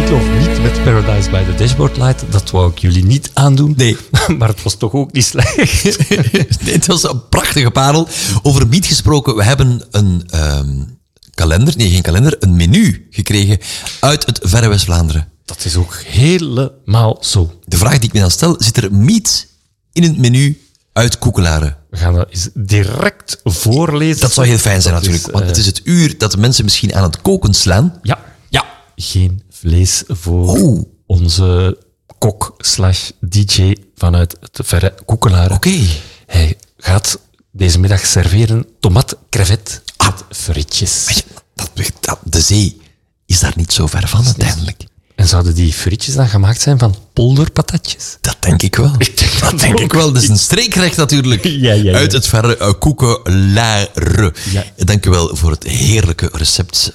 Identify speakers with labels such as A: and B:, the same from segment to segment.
A: nog niet met Paradise by the Dashboard Light. Dat wou ik jullie niet aandoen.
B: Nee.
A: Maar het was toch ook niet slecht.
B: Nee, het was een prachtige parel. Over Meet gesproken, we hebben een een menu gekregen uit het verre West-Vlaanderen.
A: Dat is ook helemaal zo.
B: De vraag die ik me dan stel, zit er Meet in het menu uit Koekelaren?
A: We gaan dat eens direct voorlezen.
B: Dat zou heel fijn zijn
A: Dat
B: natuurlijk,
A: is,
B: want het is het uur dat de mensen misschien aan het koken slaan.
A: Ja.
B: Ja.
A: Geen vlees voor onze kok/DJ vanuit het verre Koekelaren.
B: Oké.
A: Hij gaat deze middag serveren tomat crevet met frietjes.
B: De zee is daar niet zo ver van uiteindelijk.
A: En zouden die frietjes dan gemaakt zijn van polderpatatjes?
B: Dat denk ik wel.
A: Dat
B: denk ik wel. Dat is een streekrecht natuurlijk.
A: Ja.
B: Uit het verre Koekelaren.
A: Ja.
B: Dank u wel voor het heerlijke recept.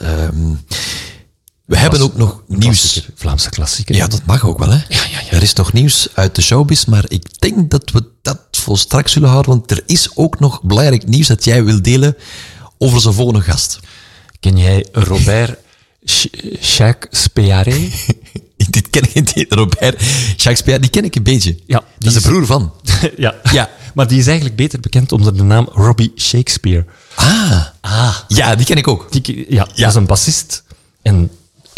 B: We hebben ook nog nieuws.
A: Vlaamse klassieker.
B: Ja, dat mag ook wel, hè?
A: Ja.
B: Er is nog nieuws uit de showbiz, maar ik denk dat we dat voor straks zullen houden, want er is ook nog belangrijk nieuws dat jij wil delen over zijn volgende gast.
A: Ken jij Robert Shakespeare?
B: Dit ken ik niet. Robert Shakespeare, die ken ik een beetje.
A: Ja,
B: dat is de broer van.
A: ja, maar die is eigenlijk beter bekend onder de naam Robbie Shakespeare.
B: Ja, die ken ik ook.
A: Dat is een bassist. En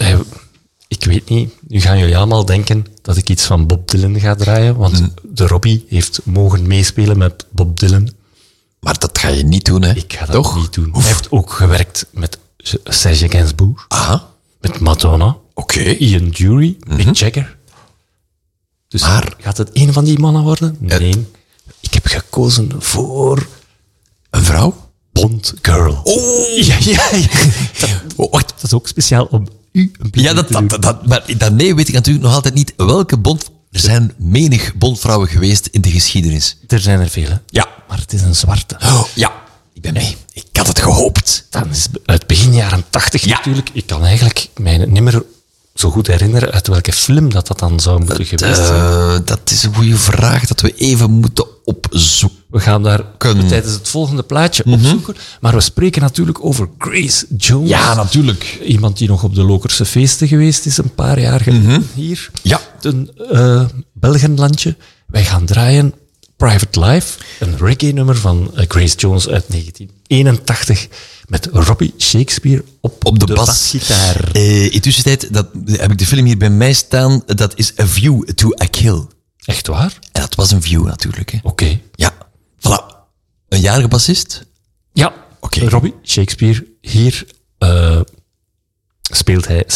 A: ik weet niet, nu gaan jullie allemaal denken dat ik iets van Bob Dylan ga draaien, want de Robbie heeft mogen meespelen met Bob Dylan.
B: Maar dat ga je niet doen, hè?
A: Ik ga dat niet doen. Hij heeft ook gewerkt met Serge Gainsbourg, met Madonna, Ian Dury, Mick Jagger. Dus gaat het een van die mannen worden? Nee. Ik heb gekozen voor
B: een vrouw?
A: Bond Girl. Ja.
B: Wacht.
A: Dat is ook speciaal om u een beetje te doen.
B: Maar daarmee weet ik natuurlijk nog altijd niet welke Bond... Er zijn menig Bondvrouwen geweest in de geschiedenis.
A: Er zijn er veel, hè?
B: Ja.
A: Maar het is een zwarte.
B: Ja, ik ben mee. Ik had het gehoopt.
A: Dat is uit begin jaren 80 natuurlijk. Ik kan eigenlijk mij niet meer zo goed herinneren uit welke film dat dan zou moeten geweest zijn.
B: Dat is een goede vraag dat we even moeten opzoeken.
A: We gaan daar tijdens het volgende plaatje opzoeken. Maar we spreken natuurlijk over Grace Jones.
B: Ja, natuurlijk.
A: Iemand die nog op de Lokerse feesten geweest is een paar jaar geleden hier.
B: Ja.
A: Een Belgenlandje. Wij gaan draaien Private Life, een reggae-nummer van Grace Jones uit 1981 met Robbie Shakespeare op de basgitaar.
B: In tussentijd, dat heb ik de film hier bij mij staan, dat is A View to a Kill.
A: Echt waar?
B: En dat was een view natuurlijk. Hè.
A: Oké.
B: Ja, voilà. Een jarige bassist?
A: Ja, Robbie Shakespeare. Hier speelt hij